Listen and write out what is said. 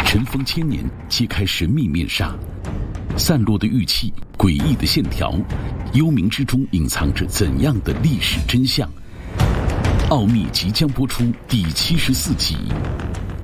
尘封千年，揭开神秘面纱。散落的玉器，诡异的线条，幽冥之中隐藏着怎样的历史真相？奥秘即将播出第74集。